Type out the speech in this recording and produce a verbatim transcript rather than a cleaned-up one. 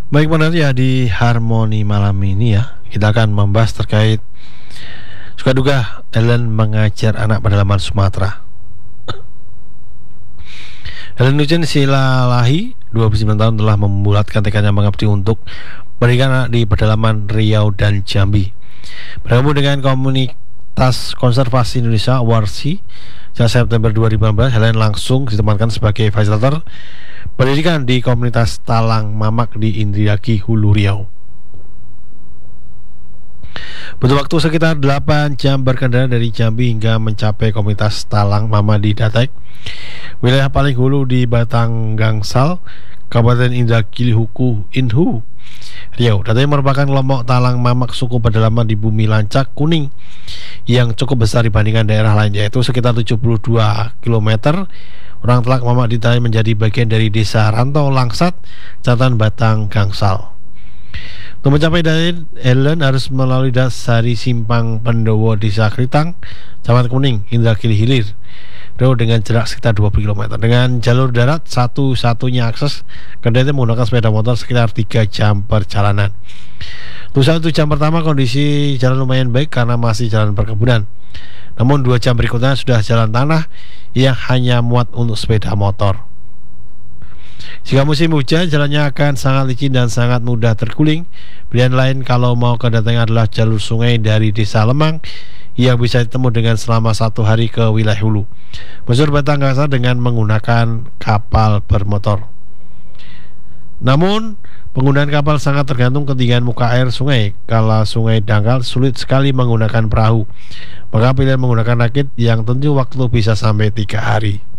Baik benar ya, di Harmoni malam ini ya kita akan membahas terkait suka duga Ellen mengajar anak pedalaman Sumatera. Ellen Nugent Silalahi, dua puluh sembilan tahun, telah membulatkan tekadnya mengabdi untuk pendidikan anak di pedalaman Riau dan Jambi. Bergabung dengan komunitas konservasi Indonesia Warsi sejak September dua ribu enam belas, Helen langsung ditempatkan sebagai fasilitator pendidikan di komunitas Talang Mamak di Indrayani, Hulu Riau. Butuh waktu sekitar delapan jam berkendara dari Jambi hingga mencapai komunitas Talang Mama di Datek, wilayah paling hulu di Batang Gangsal, Kabupaten Indragiri Huku Inhu, Riau. Datek merupakan kelompok Talang Mamak suku pedalaman di bumi lancak kuning yang cukup besar dibandingkan daerah lain, yaitu sekitar tujuh puluh dua kilometer. Orang Talang Mamak di Datek menjadi bagian dari desa Rantau Langsat, Kecamatan Batang Gangsal. Untuk mencapai Datek, Ellen harus melalui Dasari Simpang Pendowo, Desa Kritang, Kecamatan Kuning, Indragiri Hilir, Riau, dengan jarak sekitar dua puluh kilometer. Dengan jalur darat, satu-satunya akses ke Datek menggunakan sepeda motor sekitar tiga jam perjalanan. Untuk satu jam pertama kondisi jalan lumayan baik karena masih jalan perkebunan. Namun dua jam berikutnya sudah jalan tanah yang hanya muat untuk sepeda motor. Jika musim hujan, jalannya akan sangat licin dan sangat mudah terguling. Pilihan lain kalau mau ke Datek adalah jalur sungai dari Desa Lemang yang bisa ditempuh dengan selama satu hari ke wilayah hulu. Busur Batang Gangsal dengan menggunakan kapal bermotor. Namun, penggunaan kapal sangat tergantung ketinggian muka air sungai. Kalau sungai dangkal, sulit sekali menggunakan perahu. Maka pilihan menggunakan rakit yang tentu waktu bisa sampai tiga hari.